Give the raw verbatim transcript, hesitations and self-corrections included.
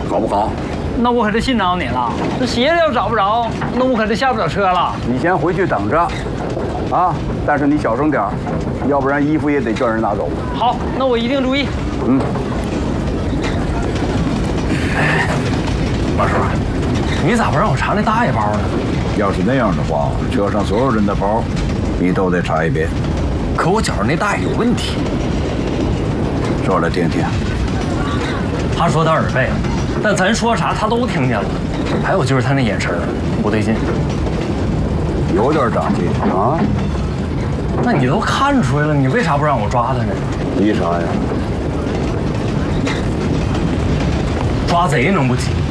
搞不好。 那我可就信着你了。这鞋要找不着，那我可就下不了车了。 你先回去等着，啊！但是你小声点儿，要不然衣服也得叫人拿走。 好，那我一定注意。 嗯。 哎，马叔，你咋不让我查那大爷包呢？ 要是那样的话，车上所有人的包，你都得查一遍。 可我觉着那大爷有问题。 说来听听。 他说他耳背了。但咱说啥他都听见了，还有就是他那眼神不对劲， 有点长进啊。 那你都看出来了，你为啥不让我抓他呢？ 为啥呀？ 抓贼能不急？